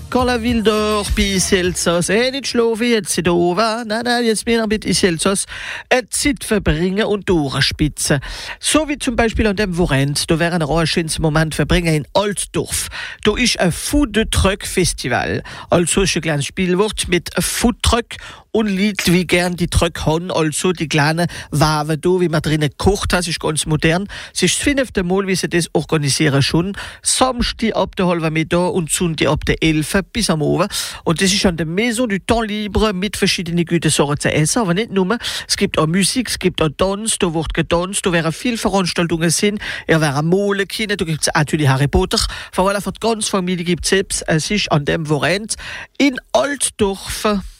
Quand la ville dort, puis Elsass, nicht schlafen, jetzt sind oben, nein, jetzt mehr mit Elsass, Zeit verbringen und durchspitzen. So wie zum Beispiel an dem Wochenende, da wären wir auch einen schönen Moment verbringen in Altdorf. Da ist ein Food-Truck-Festival. Also ist ein kleines Spielwort mit Food-Truck und Lied, wie gern die Truck haben, also die kleinen Waven da, wie man drinnen kocht, das ist ganz modern. Es ist das 5. Mal, wie sie das organisieren schon. Samstag ab der halben Mittag und Sonntag ab der 11 bis am Abend. Und das ist an der Maison du Temps Libre mit verschiedenen guten Sorten zu essen, aber nicht nur. Es gibt auch Musik, es gibt auch Tanz, da wird getanzt, da werden viele Veranstaltungen sind. Werden Mole können, da gibt es natürlich Harry Potter. Vor allem für die ganze Familie gibt es es ist an dem Wochenende in Altdorf.